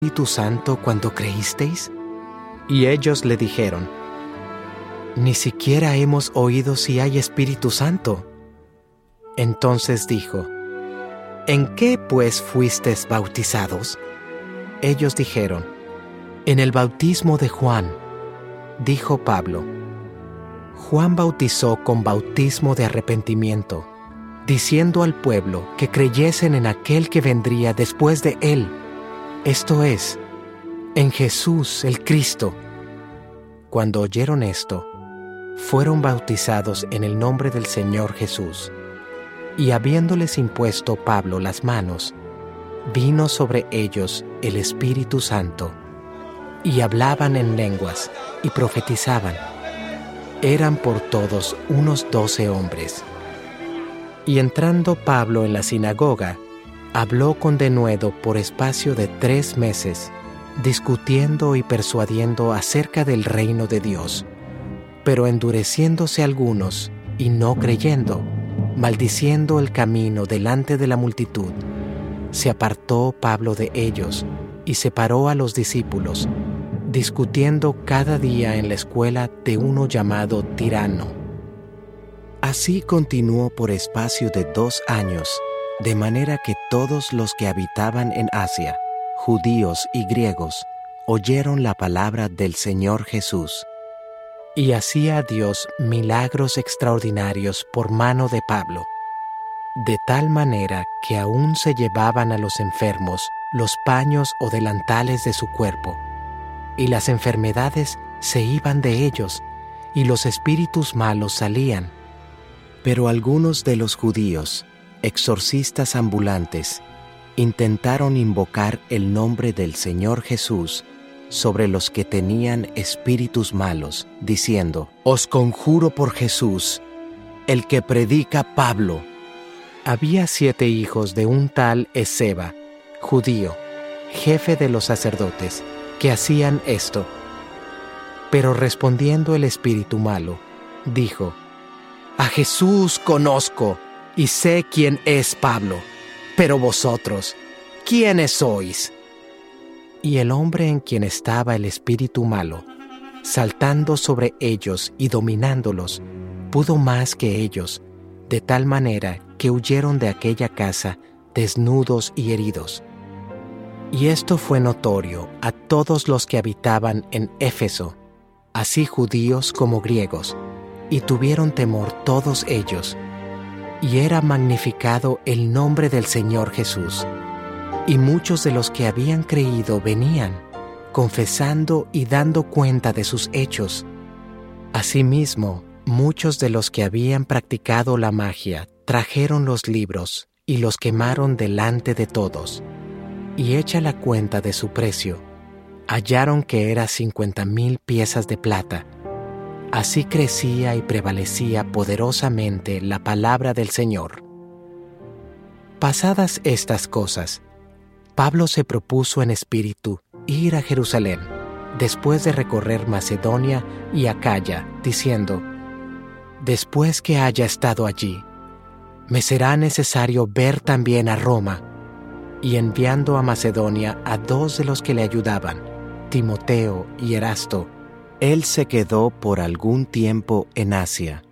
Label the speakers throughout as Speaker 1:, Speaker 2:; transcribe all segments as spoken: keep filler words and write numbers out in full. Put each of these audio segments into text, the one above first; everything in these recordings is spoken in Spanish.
Speaker 1: Espíritu Santo cuando creísteis? Y ellos le dijeron: Ni siquiera hemos oído si hay Espíritu Santo. Entonces dijo: ¿En qué pues fuisteis bautizados? Ellos dijeron: En el bautismo de Juan. Dijo Pablo: Juan bautizó con bautismo de arrepentimiento, diciendo al pueblo que creyesen en aquel que vendría después de él, esto es, en Jesús el Cristo. Cuando oyeron esto, fueron bautizados en el nombre del Señor Jesús. Y habiéndoles impuesto Pablo las manos, vino sobre ellos el Espíritu Santo, y hablaban en lenguas y profetizaban. Eran por todos unos doce hombres. Y entrando Pablo en la sinagoga, habló con denuedo por espacio de tres meses, discutiendo y persuadiendo acerca del reino de Dios. Pero endureciéndose algunos y no creyendo, maldiciendo el camino delante de la multitud, se apartó Pablo de ellos y separó a los discípulos, discutiendo cada día en la escuela de uno llamado Tirano. Así continuó por espacio de dos años, de manera que todos los que habitaban en Asia, judíos y griegos, oyeron la palabra del Señor Jesús. Y hacía Dios milagros extraordinarios por mano de Pablo, de tal manera que aún se llevaban a los enfermos los paños o delantales de su cuerpo, y las enfermedades se iban de ellos, y los espíritus malos salían. Pero algunos de los judíos, exorcistas ambulantes, intentaron invocar el nombre del Señor Jesús sobre los que tenían espíritus malos, diciendo: Os conjuro por Jesús, el que predica Pablo. Había siete hijos de un tal Esceva, judío, jefe de los sacerdotes, que hacían esto. Pero respondiendo el espíritu malo, dijo: A Jesús conozco y sé quién es Pablo, pero vosotros, ¿quiénes sois? Y el hombre en quien estaba el espíritu malo, saltando sobre ellos y dominándolos, pudo más que ellos, de tal manera que huyeron de aquella casa desnudos y heridos. Y esto fue notorio a todos los que habitaban en Éfeso, así judíos como griegos, y tuvieron temor todos ellos, y era magnificado el nombre del Señor Jesús. Y muchos de los que habían creído venían, confesando y dando cuenta de sus hechos. Asimismo, muchos de los que habían practicado la magia trajeron los libros y los quemaron delante de todos. Y hecha la cuenta de su precio, hallaron que era cincuenta mil piezas de plata. Así crecía y prevalecía poderosamente la palabra del Señor. Pasadas estas cosas, Pablo se propuso en espíritu ir a Jerusalén, después de recorrer Macedonia y Acaya, diciendo: Después que haya estado allí, me será necesario ver también a Roma. Y enviando a Macedonia a dos de los que le ayudaban, Timoteo y Erasto, él se quedó por algún tiempo en Asia.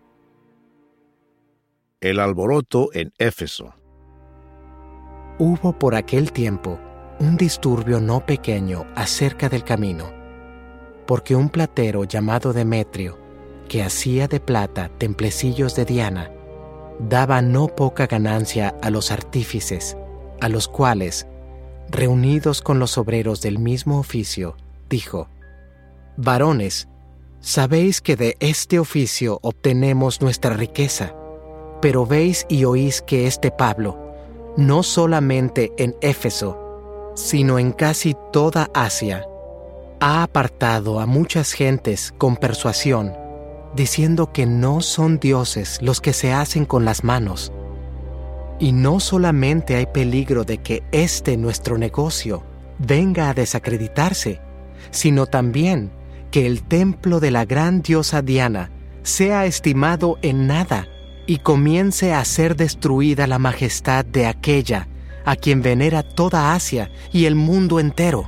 Speaker 2: El alboroto en Éfeso.
Speaker 1: Hubo por aquel tiempo un disturbio no pequeño acerca del camino, porque un platero llamado Demetrio, que hacía de plata templecillos de Diana, daba no poca ganancia a los artífices, a los cuales, reunidos con los obreros del mismo oficio, dijo: Varones, sabéis que de este oficio obtenemos nuestra riqueza, pero veis y oís que este Pablo, no solamente en Éfeso, sino en casi toda Asia, ha apartado a muchas gentes con persuasión, diciendo que no son dioses los que se hacen con las manos. Y no solamente hay peligro de que este nuestro negocio venga a desacreditarse, sino también que el templo de la gran diosa Diana sea estimado en nada y comience a ser destruida la majestad de aquella a quien venera toda Asia y el mundo entero.